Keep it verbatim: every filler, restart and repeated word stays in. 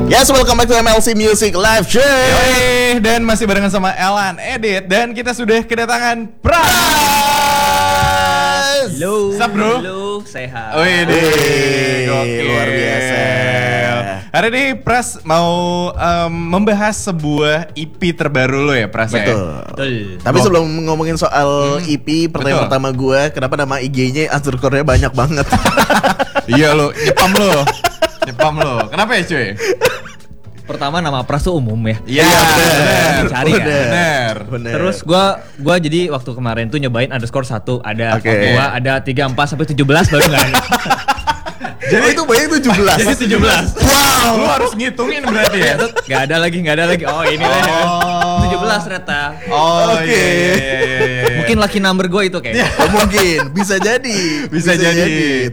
Yes, welcome back to M L C Music Live Show. Yoi, dan masih barengan sama Elan Edit. Dan kita sudah kedatangan Pras. Halo. Sup, bro? Halo, sehat. Wih, Wih, luar biasa. Hari ini Pras mau um, membahas sebuah E P terbaru lo ya, Pras. Betul. Ya? Betul. Tapi Gua- sebelum ngomongin soal Hmm, E P, pertanyaan betul. pertama gue, kenapa nama I G-nya underscore-nya banyak banget? Iya lo, nyepam lo. Nyepam lo. Kenapa ya, cuy? Pertama nama Pras tuh umum ya. Iya, benar. Cari kan? Benar. Bener. Terus gua gua jadi waktu kemarin tuh nyobain underscore satu ada Oke. dua ada tiga empat sampai tujuh belas baru nggak ada. Jadi oh, itu banyak tujuh belas. Jadi tujuh belas. Wow, lo harus ngitungin berarti ya. Nggak ada lagi nggak ada lagi. Oh ini lah. Oh. tujuh belas ternyata. Oh, Oke. iya, iya, iya, iya, iya. Mungkin lucky number gue itu kayaknya. Oh, mungkin bisa jadi. Bisa jadi.